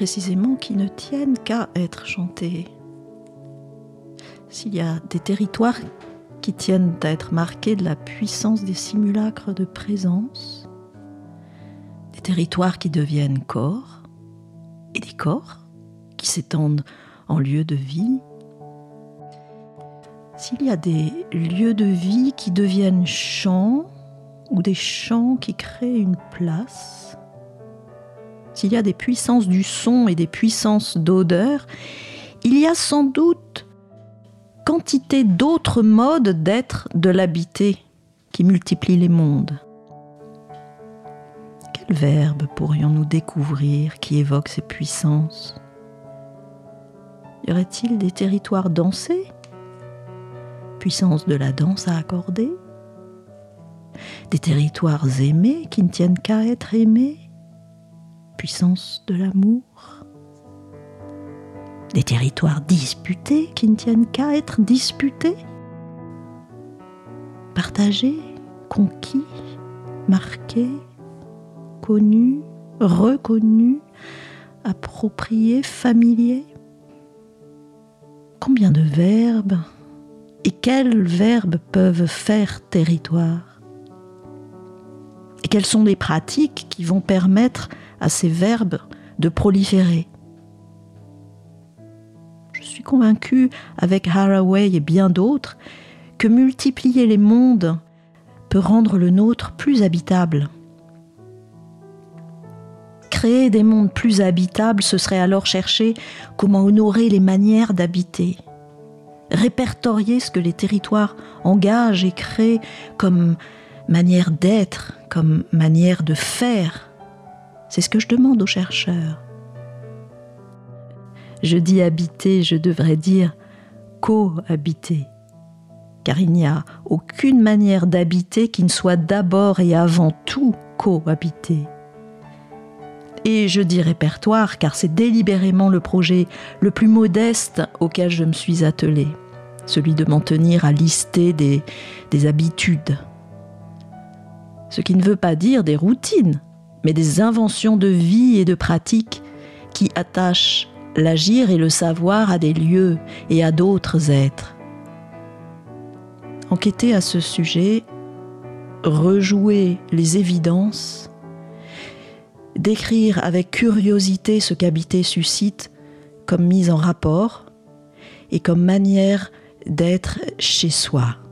précisément qui ne tiennent qu'à être chantés. S'il y a des territoires qui tiennent à être marqués de la puissance des simulacres de présence, des territoires qui deviennent corps, et des corps qui s'étendent en lieux de vie, s'il y a des lieux de vie qui deviennent chants, ou des chants qui créent une place, s'il y a des puissances du son et des puissances d'odeur, il y a sans doute quantité d'autres modes d'être de l'habité qui multiplient les mondes. Quels verbes pourrions-nous découvrir qui évoquent ces puissances ? Y aurait-il des territoires dansés ? Puissance de la danse à accorder ? Des territoires aimés qui ne tiennent qu'à être aimés ? Puissance de l'amour ? Des territoires disputés qui ne tiennent qu'à être disputés ? Partagés, conquis, marqués, connus, reconnus, appropriés, familiers ? Combien de verbes ? Et quels verbes peuvent faire territoire ? Et quelles sont les pratiques qui vont permettre à ces verbes de proliférer ? Je suis convaincue, avec Haraway et bien d'autres, que multiplier les mondes peut rendre le nôtre plus habitable. Créer des mondes plus habitables, ce serait alors chercher comment honorer les manières d'habiter, répertorier ce que les territoires engagent et créent comme manière d'être, comme manière de faire. C'est ce que je demande aux chercheurs. Je dis habiter, je devrais dire cohabiter, car il n'y a aucune manière d'habiter qui ne soit d'abord et avant tout cohabiter. Et je dis répertoire, car c'est délibérément le projet le plus modeste auquel je me suis attelée, celui de m'en tenir à lister des habitudes. Ce qui ne veut pas dire des routines, mais des inventions de vie et de pratiques qui attachent l'agir et le savoir à des lieux et à d'autres êtres. Enquêter à ce sujet, rejouer les évidences, décrire avec curiosité ce qu'habiter suscite comme mise en rapport et comme manière d'être chez soi.